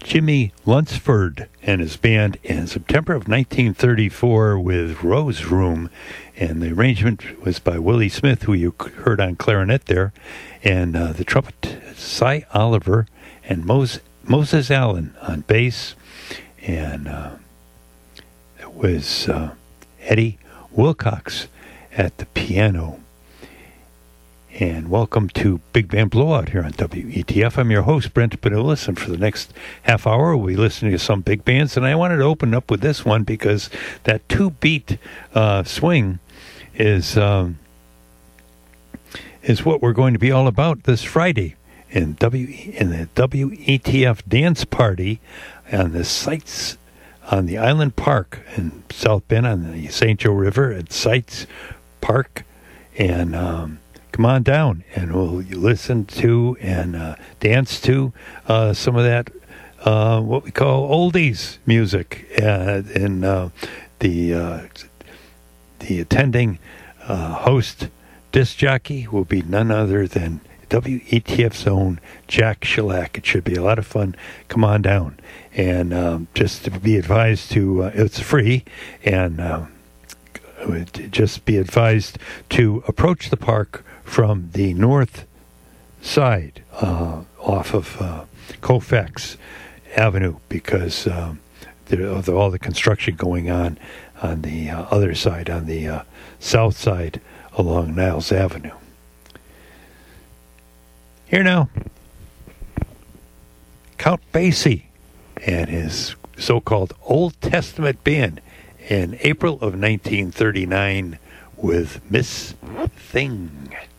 Jimmy Lunsford and his band in September of 1934 with Rose Room, and the arrangement was by Willie Smith, who you heard on clarinet there, and the trumpet, Cy Oliver, and Moses Allen on bass, and it was Eddie Wilcox at the piano. And welcome to Big Band Blowout here on WETF. I'm your host, Brent Benulis, and for the next half hour, we'll be listening to some big bands. And I wanted to open up with this one because that two-beat swing is what we're going to be all about this Friday in the WETF Dance Party on the sites on the Island Park in South Bend on the St. Joe River at Sites Park. And come on down, and we'll listen to and dance to some of that, what we call oldies music. And the attending host disc jockey will be none other than WETF's own Jack Shellac. It should be a lot of fun. Come on down. And just to be advised it's free, and just be advised to approach the park from the north side off of Colfax Avenue, because of all the construction going on the other side, on the south side along Niles Avenue. Here now, Count Basie and his so-called Old Testament band in April of 1939 with Miss Thing.